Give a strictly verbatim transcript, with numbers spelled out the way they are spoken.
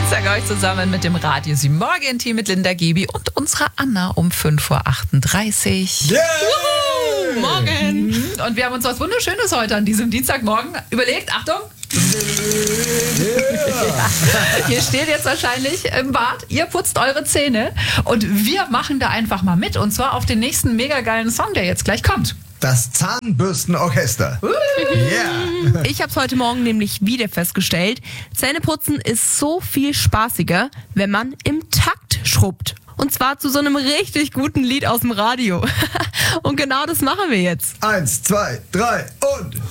Dienstag euch zusammen mit dem Radio sieben Morgen-Team mit Linda Gibi und unserer Anna um fünf Uhr achtunddreißig. Yeah! Wuhu, morgen! Und wir haben uns was Wunderschönes heute an diesem Dienstagmorgen überlegt. Achtung! Yeah. Ihr steht jetzt wahrscheinlich im Bad, ihr putzt eure Zähne und wir machen da einfach mal mit und zwar auf den nächsten mega geilen Song, der jetzt gleich kommt. Das Zahnbürstenorchester. Yeah. Ich habe es heute Morgen nämlich wieder festgestellt. Zähneputzen ist so viel spaßiger, wenn man im Takt schrubbt. Und zwar zu so einem richtig guten Lied aus dem Radio. Und genau das machen wir jetzt. Eins, zwei, drei und...